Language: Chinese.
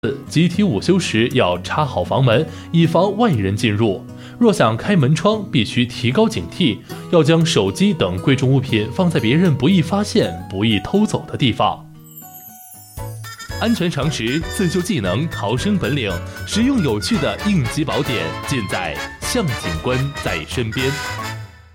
集体午休时要插好房门，以防外人进入。若想开门窗，必须提高警惕，要将手机等贵重物品放在别人不易发现、不易偷走的地方。安全常识、自救技能、逃生本领，实用有趣的应急宝典，尽在向警官在身边。